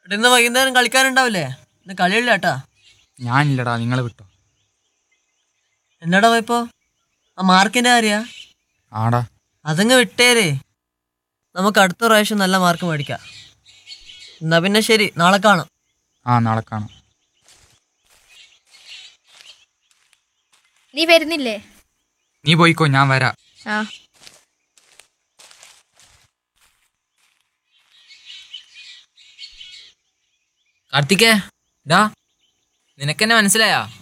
ഇന്ന് വൈകുന്നേരം കളിക്കാനുണ്ടാവില്ലേ? ഇന്ന് കളിയില്ല കേട്ടാ. ഞാനില്ലടാ, നിങ്ങൾ വിട്ടോ. എന്നാടാ പോയപ്പോ ആ മാർക്കിന്റെ കാര്യ? ആടാ. അതങ്ങ് വിട്ടേര്. നമുക്ക് അടുത്ത പ്രാവശ്യം നല്ല മാർക്ക് മേടിക്കാം. എന്നാ പിന്നെ ശരി, നാളെ കാണാം. നാളെ കാണാം. നീ വരുന്നില്ലേ? നീ പോയിക്കോ, ഞാൻ വരാം. ആ കാർത്തികേ, ഡാ, നിനക്കെന്നെ മനസ്സിലായാ?